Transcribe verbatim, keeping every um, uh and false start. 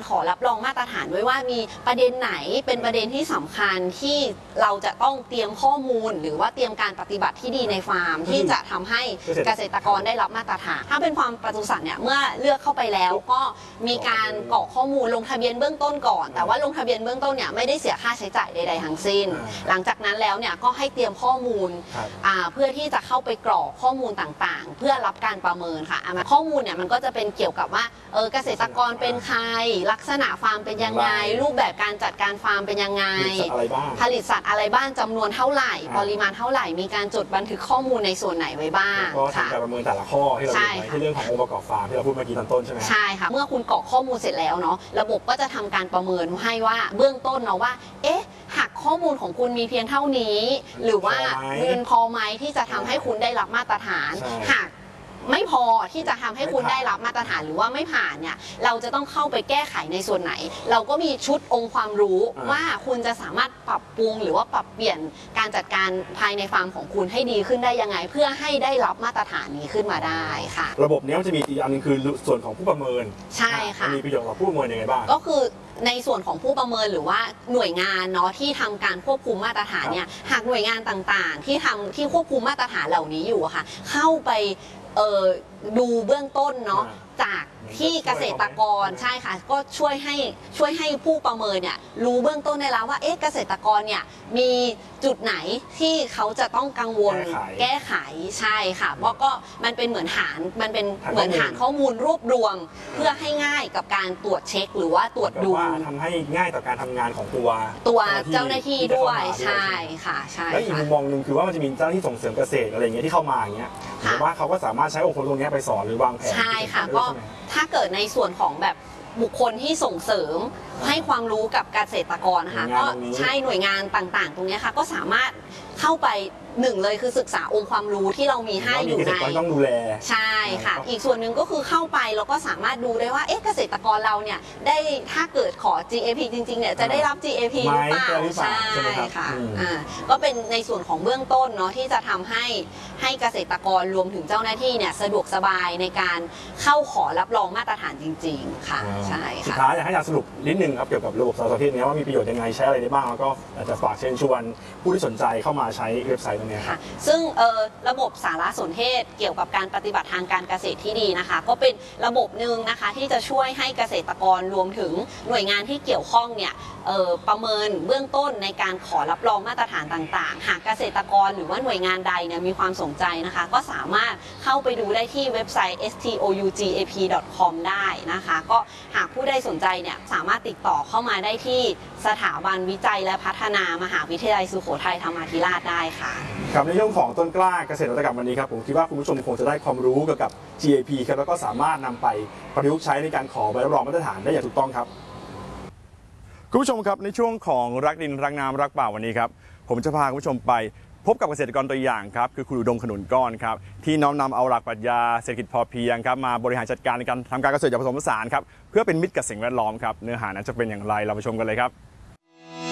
ขอรับรองมาตรฐานด้วยว่ามีประเด็นไหนเป็นประเด็นที่สำคัญที่เราจะต้องเตรียมข้อมูลหรือว่าเตรียมการปฏิบัติที่ดีในฟาร์มที่จะทำให้เกษตรกรได้รับมาตรฐานถ้าเป็นฟาร์มปศุสัตว์เนี่ยเมื่อเลือกเข้าไปแล้วก็มีการกรอกข้อมูลลงทะเบียนเบื้องต้นก่อนแต่ว่าลงทะเบียนเบื้องต้นเนี่ยไม่ได้เสียค่าใช้จ่ายใดๆทั้งสิ้นหลังจากนั้นแล้วเนี่ยก็ให้เตรียมข้อมูลเพื่อที่จะเข้าไปกรอกข้อมูลต่างๆเพื่อรับการประเมินค่ะข้อมูลเนี่ยมันก็จะเป็นเกี่ยวกับว่าเออเกษตรกรเป็นใครลักษณะฟาร์มเป็นยังไงรูปแบบการจัดการฟาร์มเป็นยังไงผลิตสัตว์อะไรบ้างจำนวนเท่าไหร่ปริมาณเท่าไหร่มีการจดบันทึกข้อมูลในส่วนไหนไว้บ้างก็ทำการประเมินแต่ละข้อที่เราดูไว้ที่เรื่องขององค์ประกอบฟาร์มที่เราพูดเมื่อกี้ตอนต้นใช่ไหมใช่ค่ะเมื่อคุณกรอกข้อมูลเสร็จแล้วเนาะระบบก็จะทำการประเมินให้ว่าเบื้องต้นเนาะว่าเอ๊ะหากข้อมูลของคุณมีเพียงเท่านี้หรือว่าเงินพอไหมที่จะทำให้คุณได้รับมาตรฐานหากไม่พอที่จะทำให้คุณได้รับมาตรฐานหรือว่าไม่ผ่านเนี่ยเราจะต้องเข้าไปแก้ไขในส่วนไหนเราก็มีชุดองค์ความรู้ว่าคุณจะสามารถปรับปรุงหรือว่าปรับเปลี่ยนการจัดการภายในฟาร์มของคุณให้ดีขึ้นได้ยังไงเพื่อให้ได้รับมาตรฐานนี้ขึ้นมาได้ค่ะระบบนี้มันจะมีอีกอันนึงคือส่วนของผู้ประเมินใช่ค่ะมีประโยชน์ต่อผู้ประเมินยังไงบ้างก็คือในส่วนของผู้ประเมินหรือว่าหน่วยงานเนาะที่ทำการควบคุมมาตรฐานเนี่ยหากหน่วยงานต่างๆที่ทำที่ควบคุมมาตรฐานเหล่านี้อยู่ค่ะเข้าไปดูเบื้องต้นเนาะจากที่เกษตรกรใช่ค่ะก็ช่วยให้ช่วยให้ผู้ประเมินเนี่ยรู้เบื้องต้นได้แล้วว่าเอ๊ะเกษตรกรเนี่ยมีจุดไหนที่เขาจะต้องกังวลแก้ไขใช่ค่ะเพราะก็มันเป็นเหมือนฐานมันเป็นเหมือนฐานข้อมูลรวบรวมเพื่อให้ง่ายกับการตรวจเช็คหรือว่าตรวจดูทำให้ง่ายต่อการทำงานของตัวตัวเจ้าหน้าที่ด้วยใช่ค่ะใช่แล้วอีกมุมมองหนึ่งคือว่ามันจะมีเจ้าหน้าที่ส่งเสริมเกษตรอะไรเงี้ยที่เข้ามาอย่างเงี้ยหรือว่าเขาก็สามารถใช้องค์ความรู้ตรงนี้ไปสอนหรือวางแผนใช่ค่ะก็ถ้าเกิดในส่วนของแบบบุคคลที่ส่งเสริมให้ความรู้กับเกษตรกรนะคะก็ใช่หน่วยงานต่างๆตรงนี้ค่ะก็สามารถเข้าไปหนึ่งเลยคือศึกษาองค์ความรู้ที่เรามีให้อยู่ในต้องดูแลใช่ค่ะอีกส่วนหนึ่งก็คือเข้าไปแล้วก็สามารถดูได้ว่าเอ๊ะเกษตรกรเราเนี่ยได้ถ้าเกิดขอ จี เอ พี จริงๆเนี่ยจะได้รับ จี เอ พี หรือเปล่าใช่ค่ะอ่าก็เป็นในส่วนของเบื้องต้นเนาะที่จะทำให้ให้เกษตรกรรวมถึงเจ้าหน้าที่เนี่ยสะดวกสบายในการเข้าขอรับรองมาตรฐานจริงๆค่ะใช่ค่ะสุดท้ายอยากให้อาจารย์สรุปนิดนึงครับเกี่ยวกับระบบสารสนเทศนี้ว่ามีประโยชน์ยังไงใช้อะไรได้บ้างแล้วก็อาจจะฝากเชิญชวนผู้ที่สนใจเข้ามาใช้เว็บไซต์ตรงนี้ค่ะซึ่งระบบสารสนเทศเกี่ยวกับการปฏิบัติทางการเกษตรที่ดีนะคะก็เป็นระบบหนึ่งนะคะที่จะช่วยให้เกษตรกรรวมถึงหน่วยงานที่เกี่ยวข้องเนี่ยประเมินเบื้องต้นในการขอรับรองมาตรฐานต่างๆหากเกษตรกรหรือว่าหน่วยงานใดเนี่ยมีความสนใจนะคะก็สามารถเข้าไปดูได้ที่เว็บไซต์ เอส ที โอ ยู จี เอ พี ดอท คอม ได้นะคะก็หากผู้ใดสนใจเนี่ยสามารถติดต่อเข้ามาได้ที่สถาบันวิจัยและพัฒนามหาวิทยาลัยสุโขทัยธรรมาธิราชได้ค่ะครับในเรื่องของต้นกล้าเกษตรนวัตกรรมวันนี้ครับผมคิดว่าคุณผู้ชมคงจะได้ความรู้เกี่ยวกับ จี เอ พี ครับแล้วก็สามารถนำไปประยุกต์ใช้ในการขอใบรับรองมาตรฐานได้อย่างถูกต้องครับคุณผู้ชมครับในช่วงของรักดินรักน้ำรักป่าวันนี้ครับผมจะพาคุณผู้ชมไปพบกับเกษตรกรตัวอย่างครับคือคุณอุดมขนุนก้อนครับที่น้อมนำเอาหลักปรัชญาเศรษฐกิจพอเพียงครับมาบริหารจัดการในการทำการเกษตรอย่างผสมผสานครับเพื่อเป็นมิตรกับสิ่งแวดล้อมครับเนื้อหานั้นจะเป็นอย่างไรเราไปชมกันเลยครับ